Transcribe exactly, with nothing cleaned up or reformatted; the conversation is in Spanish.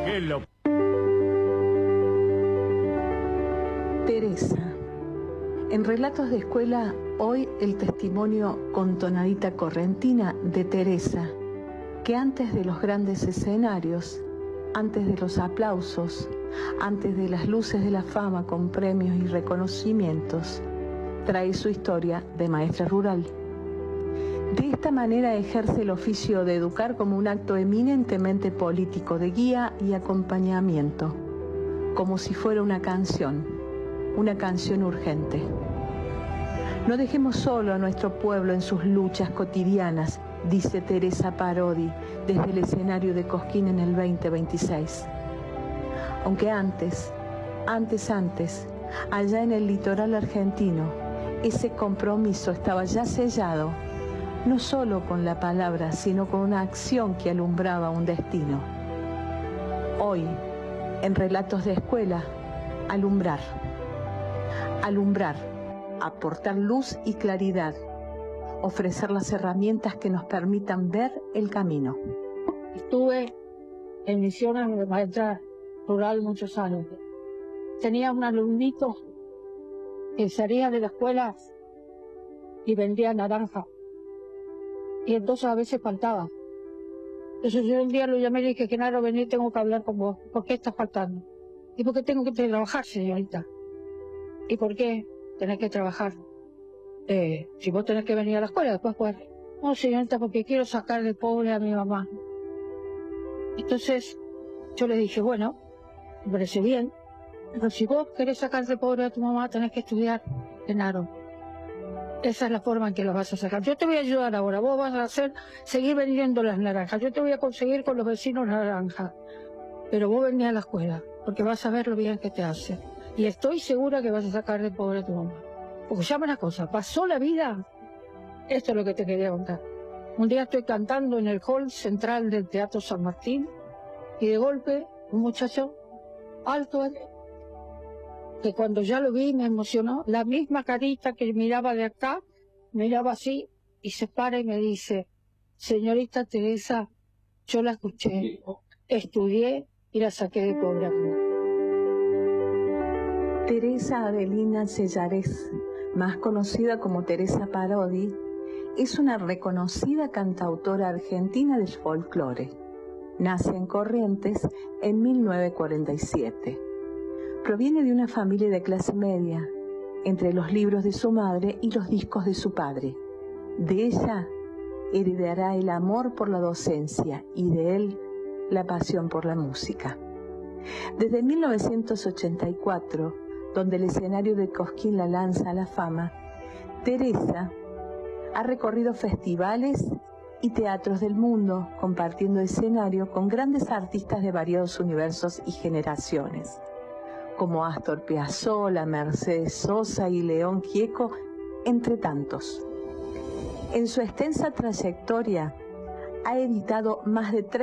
¿Qué es lo? Teresa. En Relatos de Escuela, hoy el testimonio con tonadita correntina de Teresa, que antes de los grandes escenarios, antes de los aplausos, antes de las luces de la fama con premios y reconocimientos, trae su historia de maestra rural. De esta manera ejerce el oficio de educar como un acto eminentemente político de guía y acompañamiento, como si fuera una canción, una canción urgente. No dejemos solo a nuestro pueblo en sus luchas cotidianas, dice Teresa Parodi desde el escenario de Cosquín en el veinte veintiséis. Aunque antes, antes, antes, allá en el litoral argentino, ese compromiso estaba ya sellado, no solo con la palabra, sino con una acción que alumbraba un destino. Hoy, en Relatos de Escuela, alumbrar. Alumbrar, aportar luz y claridad, ofrecer las herramientas que nos permitan ver el camino. Estuve en misiones de maestra rural muchos años. Tenía un alumnito que salía de la escuela y vendía naranja. Y entonces a veces faltaba. Entonces yo un día lo llamé y le dije, Genaro, vení, tengo que hablar con vos. ¿Por qué estás faltando? ¿Y por qué tengo que trabajar, señorita? ¿Y por qué tenés que trabajar? Eh, si vos tenés que venir a la escuela, después pues. No, señorita, porque quiero sacar de pobre a mi mamá. Entonces yo le dije, bueno, me parece bien, pero si vos querés sacar de pobre a tu mamá, tenés que estudiar, Genaro. Esa es la forma en que los vas a sacar. Yo te voy a ayudar ahora, vos vas a hacer, seguir vendiendo las naranjas, yo te voy a conseguir con los vecinos naranjas, pero vos venís a la escuela, porque vas a ver lo bien que te hace. Y estoy segura que vas a sacar de pobre a tu mamá. Porque llama una cosa, pasó la vida, esto es lo que te quería contar. Un día estoy cantando en el hall central del Teatro San Martín, y de golpe, un muchacho alto, que cuando ya lo vi me emocionó, la misma carita que miraba de acá, miraba así y se para y me dice, señorita Teresa, yo la escuché, estudié y la saqué de pobre a mí. Teresa Adelina Sellarés, más conocida como Teresa Parodi, es una reconocida cantautora argentina del folclore. Nace en Corrientes en mil novecientos cuarenta y siete. Proviene de una familia de clase media, entre los libros de su madre y los discos de su padre. De ella heredará el amor por la docencia y de él la pasión por la música. Desde mil novecientos ochenta y cuatro, donde el escenario de Cosquín la lanza a la fama, Teresa ha recorrido festivales y teatros del mundo, compartiendo escenario con grandes artistas de variados universos y generaciones, como Astor Piazzolla, Mercedes Sosa y León Gieco, entre tantos. En su extensa trayectoria ha editado más de